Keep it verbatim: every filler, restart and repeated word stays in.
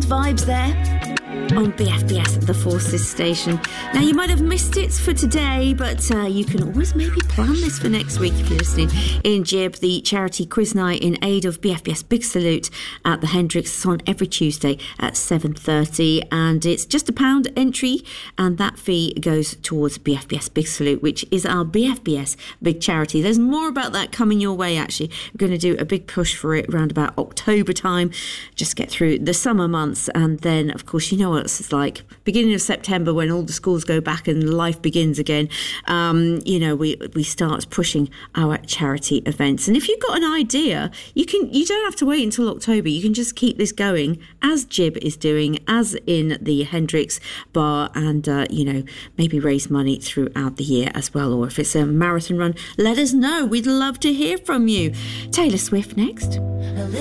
vibes there on B F B S at the Forces station. Now, you might have missed it for today, but uh, you can always maybe plan this for next week if you're listening. In Jib, the charity quiz night in aid of B F B S Big Salute at the Hendricks is on every Tuesday at seven thirty, and it's just a pound entry, and that fee goes towards B F B S Big Salute, which is our B F B S big charity. There's more about that coming your way, actually. We're going to do a big push for it around about October time, just get through the summer months, and then, of course, you know what it's like. Beginning of September, when all the schools go back and life begins again, um, you know, we we start pushing our charity events. And if you've got an idea, you can you don't have to wait until October. You can just keep this going, as Jib is doing, as in the Hendricks Bar, and uh, you know, maybe raise money throughout the year as well. Or if it's a marathon run, let us know. We'd love to hear from you. Taylor Swift next.